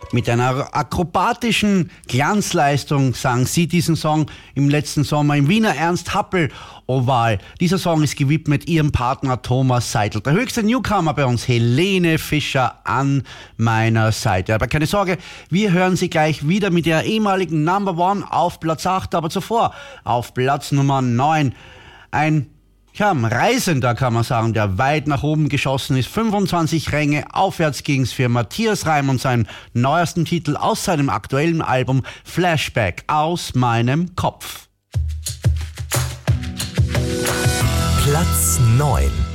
Mit einer akrobatischen Glanzleistung sang sie diesen Song im letzten Sommer im Wiener Ernst-Happel-Oval. Dieser Song ist gewidmet ihrem Partner Thomas Seidel. Der höchste Newcomer bei uns, Helene Fischer, an meiner Seite. Aber keine Sorge, wir hören sie gleich wieder mit der ehemaligen Number One auf Platz 8, aber zuvor auf Platz Nummer 9. Ein Reisender, kann man sagen, der weit nach oben geschossen ist. 25 Ränge aufwärts ging's für Matthias Reim und seinen neuesten Titel aus seinem aktuellen Album Flashback, aus meinem Kopf. Platz 9.